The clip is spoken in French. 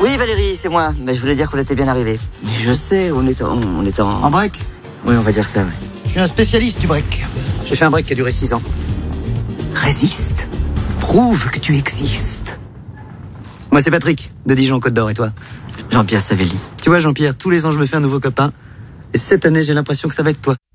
Oui Valérie, c'est moi. Mais je voulais dire qu'on était bien arrivé. Mais je sais, on est en... En break? Oui, on va dire ça, ouais. Je suis un spécialiste du break. J'ai fait un break qui a duré 6 ans. Résiste. Prouve que tu existes. Moi, c'est Patrick, de Dijon, Côte d'Or, et toi? Jean-Pierre Savelli. Tu vois, Jean-Pierre, tous les ans, je me fais un nouveau copain. Et cette année, j'ai l'impression que ça va être toi.